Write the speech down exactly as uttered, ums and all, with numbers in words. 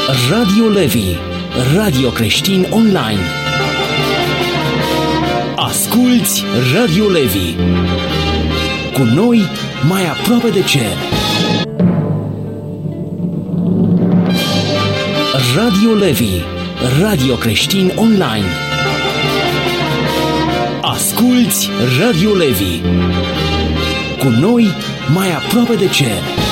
Radio Levi, radio creștin online. Asculți Radio Levi. Cu noi, mai aproape de cer. Radio Levi, radio creștin online. Asculți Radio Levi. Cu noi, mai aproape de cer.